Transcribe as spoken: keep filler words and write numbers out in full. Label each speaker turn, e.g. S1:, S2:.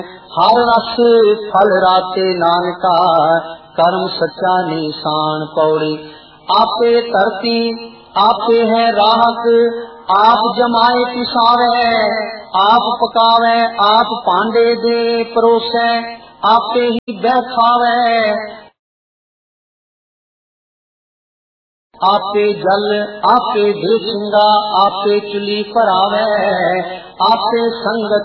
S1: हर रस फल राते नानका कर्म सच्चा निशान पौड़ी। आपे धरती आपे है राहत आप जमाए पिसावे आप पकावे आप पांडे दे परोसे आपे ही बैठावे आपे जल आपे देसिंगा आपे चुली भरावे आपे संगत